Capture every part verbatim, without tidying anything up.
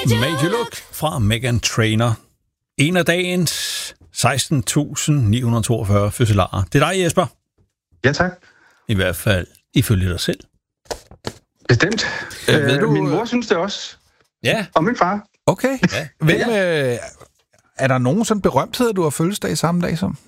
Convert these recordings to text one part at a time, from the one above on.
Made You Look fra Meghan Trainor. En af dagens seksten tusind ni hundrede toogfyrre fødselarer. Det er dig, Jesper. Ja, tak. I hvert fald ifølge dig selv. Bestemt. Øh, ved du... Min mor synes det også. Ja. Og min far. Okay. Ja. Hvem, ja. øh, er der nogen sådan berømtheder, du har fødselsdag samme dag som?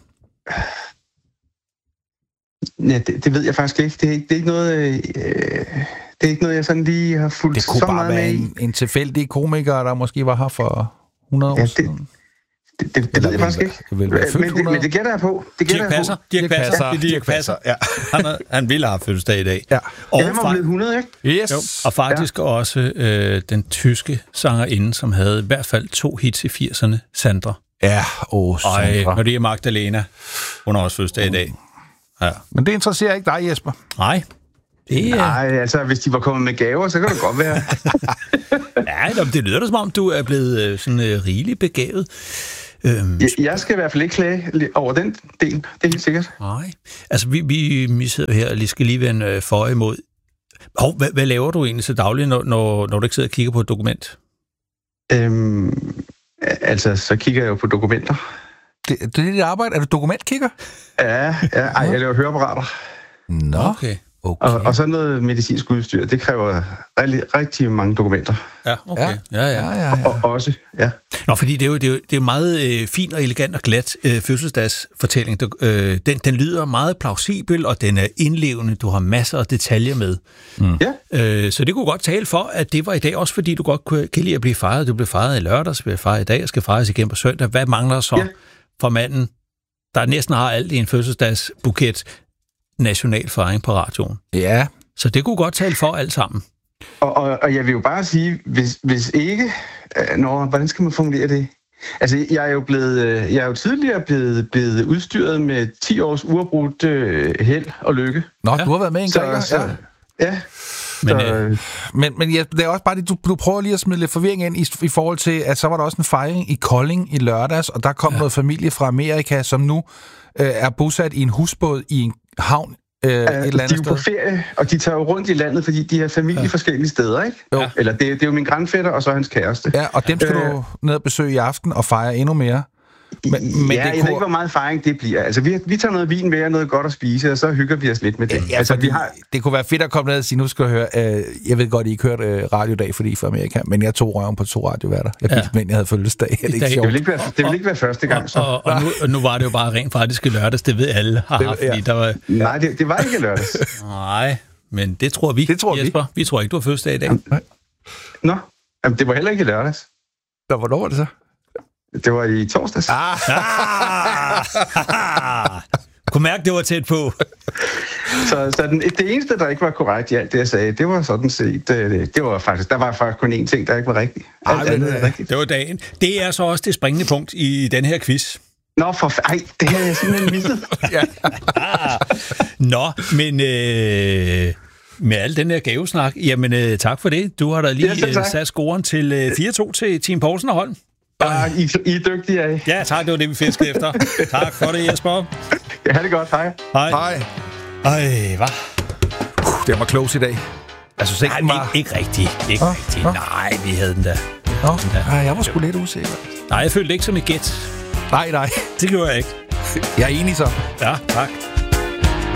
Ja, det, det ved jeg faktisk ikke. Det er ikke, det er ikke noget... Øh, det er ikke noget, jeg sådan lige har fulgt så meget med i. Det kunne bare være en, en tilfældig komiker, der måske var her for hundrede ja, år siden. Det, det, det ved jeg faktisk ikke. Det vil være men, det, men det gætter jeg på. Det Dirch Passer. Dirch Passer. Det er Dirch Passer. Ja. Han, er, han ville have fødselsdag i dag. Ja. Og ja, han var blevet hundrede, ikke? Yes. Jo, og faktisk ja. også øh, den tyske sangerinde, som havde i hvert fald to hits i firserne, Sandra. Ja, åh, Sandra. Og det er Magdalena. Hun har også fødselsdag mm. i dag. Ja. Men det interesserer ikke dig, Jesper? Nej. Det er... Nej, altså, hvis de var kommet med gaver, så kan det godt være. Ja, det lyder da som om, du er blevet sådan uh, rigeligt begavet. Øhm, jeg, jeg skal i hvert fald ikke klage over den del, det er helt sikkert. Nej, altså vi, vi, vi sidder her og lige skal lige vende for imod. Hov, hvad, hvad laver du egentlig så dagligt, når, når, når du ikke sidder og kigger på et dokument? Øhm, altså, så kigger jeg jo på dokumenter. Det, det er dit arbejde? Er du dokumentkigger? Ja, ja ej, jeg laver høreapparater. Nå, okay. Okay. Og, og så noget medicinsk udstyr. Det kræver rigtig, rigtig mange dokumenter. Ja, okay. Ja, ja, ja. ja, ja, ja. Og, og også, ja. Nå, fordi det er jo, det er jo, det er meget øh, fin og elegant og glat øh, fødselsdagsfortælling. Du, øh, den, den lyder meget plausibel, og den er indlevende. Du har masser af detaljer med. Mm. Ja. Øh, så det kunne godt tale for, at det var i dag, også fordi du godt kunne, kan lide at blive fejret. Du blev fejret i lørdags, blev fejret i dag, og skal fejres igen på søndag. Hvad mangler så ja. for manden, der næsten har alt i en fødselsdagsbuket? National fejring på radioen. Ja. Så det kunne godt tale for alt sammen. Og, og, og jeg vil jo bare sige, hvis, hvis ikke... Nå, hvordan skal man formulere det? Altså, jeg er jo blevet, jeg er jo tidligere blevet, blevet udstyret med ti års uafbrudt øh, held og lykke. Nå, ja. Du har været med en gang. Så, ja. ja. Men, så, øh, men, men ja, det er også bare det, du, du prøver lige at smide lidt forvirring ind i, i forhold til, at så var der også en fejring i Kolding i lørdags, og der kom ja. noget familie fra Amerika, som nu øh, er bosat i en husbåd i en havn. Øh, ja, et eller andet de er jo sted. på ferie, og de tager jo rundt i landet, fordi de har familie ja. forskellige steder, ikke? Jo. Eller det, det er jo min grandfætter, og så hans kæreste. Ja, og dem skal øh, du ned og besøge i aften og fejre endnu mere. Men, men ja, det jeg kunne... ved ikke, hvor meget fejring det bliver. Altså, vi, vi tager noget vin med og noget godt at spise, og så hygger vi os lidt med det. Ja, altså, vi har... Det kunne være fedt at komme ned og sige, nu skal jeg høre, øh, jeg ved godt, I ikke hørte øh, radiodag, fordi I er fra Amerika, men jeg tog røven på to radioværter. Jeg fik ja. jeg havde fødselsdag. Det, det, det, vil ikke være, det vil ikke være første gang, så. Og, og, og, nu, og nu var det jo bare rent faktisk i lørdags, det ved alle har det, haft, ja. fordi der var... Nej, det, det var ikke lørdags. Nej, men det tror vi, det tror Jesper. Vi. vi tror ikke, du har fødselsdag i dag. Nå, jamen, det var heller ikke lørdags. Nå, hvornår var det så? Det var i torsdags. Ah. Kunne mærke, det var tæt på. så så den, det eneste, der ikke var korrekt i alt det, jeg sagde, det var sådan set, det, det var faktisk, der var faktisk kun én ting, der ikke var rigtigt. Alt Ej, andet er rigtigt. Det var dagen. Det er så også det springende punkt i den her quiz. Nå, for ej, det har jeg simpelthen misset. ja. Nå, men øh, med al den her gavesnak, jamen øh, tak for det. Du har da lige ja, øh, sat scoren til øh, fire to til Team Poulsen og Holm. Ja, I, I er dygtige af. Ja, tak. Det var det, vi fiskede efter. Tak for det, Jesper. Ja, det godt. Hej. Hej. Hej. Ej, hvad? Uh, det var close i dag. Altså, så ikke, var... ikke, ikke rigtigt. Ikke ah, rigtigt. Ah. Nej, vi havde den der. Nå, den der. Ej, jeg var sgu lidt usikker. Nej, jeg følte ikke som et gæt. Nej, nej. Det gjorde jeg ikke. Jeg er enig så. Ja, tak.